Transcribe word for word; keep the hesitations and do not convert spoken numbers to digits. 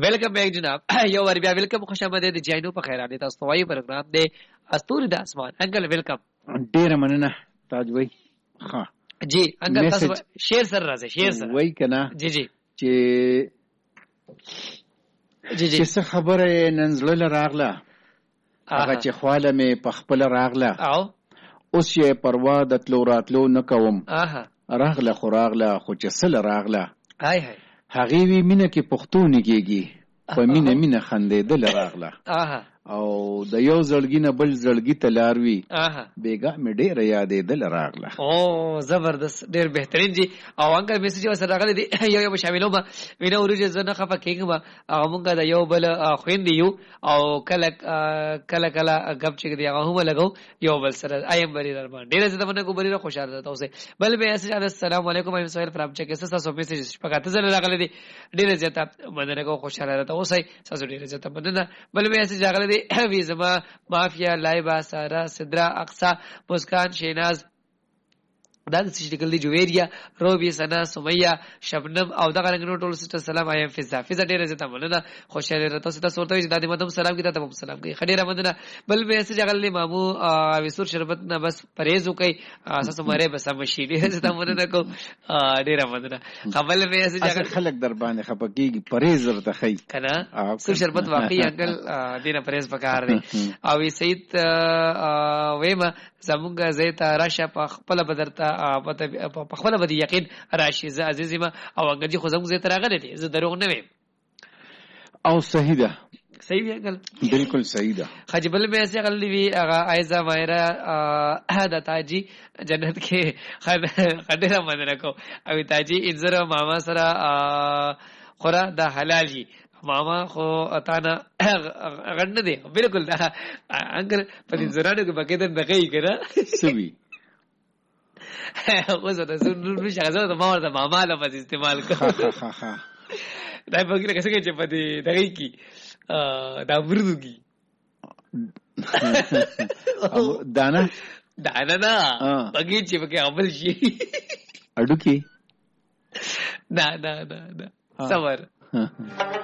ویلکم بیک جناب یو ور بیا ویلکم خوش آمدید جاینو په خیر علي تاسو وایي پروګرام دی استوري د اسمان انکل ویلکم ډیر مننه تاج وای ها جی انکل تاسو شیر سره راځي شیر سره وای کنه جی جی چې جی جی څه خبره نن زړه راغله هغه چې خواله مې په خپل راغله او اوس یې پروا د تلو راتلو نه کوم اها راغله خو راغله خو چې سل راغله هاي هاي هغه وی مینه کې پښتون کېږي په مینه مینه خندېدل راغله اها او د یو زړګي نه بل زړګي ته لار وي اها بیګا مې ډېره یادېدل راغله او زبردست ډېر بهترین جی او انکل میسج وسره راغلی دی یو یو شاملو ما وینو ورجه زنه خفه کېږم هغه مونږه د یو بل خويندې یو او کله کله کله غب چې دی هغه هم لګو یو بل سره ایم بری درمان ډېر زده باندې کو بری خوشاله تاسو بل به میسج السلام علیکم ایم سویل فرام چک اس تاسو میسج پکاته زله راغلی دی ډېر زیاته باندې کو خوشاله تاسو تاسو ډېر زیاته باندې بل به میسج راغلی وی زما مافیا لایبا سارا صدرا اقصا مسکان شیناز دا څه شکل دی جویریا روبي سنا سمیا شبنم او دا غنګ ټول سټر سلام ایم فزا فزا ډیره زته مننه خوشاله راته تاسو ورته چې د دې مدام سلام کیته تاسو سلام کوي خډیره مننه بل به اسه جګل مامو وسور شربت نه بس پرهیز وکي اساس مره بس مشي ډیره زته مننه کو ډیره مننه قبل به اسه جګل خلک در باندې خپګي پرهیز ورته خي کنه سور شربت واقعي انګل دینه پرهیز پکار دی او سید وېما زمونږ زیتا راشه په خپل بدرته په خپل باندې یقین راشي ز عزیزم او انګرجی خو زموږ زه تراغله دي زه دروغ نه ویم او صحیح ده صحیح دی انګل بالکل صحیح ده خجبل به ایسه غلی وی هغه ایزا مایرا د تاجی جنت کې خډه مننه کو او تاجی انزر ماما سره خورا د حلال جی ماما خو اتانا غند دی بالکل دا انګر په دې زرانو کې بګیدن دغې کړه سوي اوس دا زړه نو شغله د مور د ماما له په استعمال کو دا په کې څنګه چې په دې دغې کې دا ورودو کې دانا دانا نه بګی چې په کې اول شي اډو کې نه نه نه صبر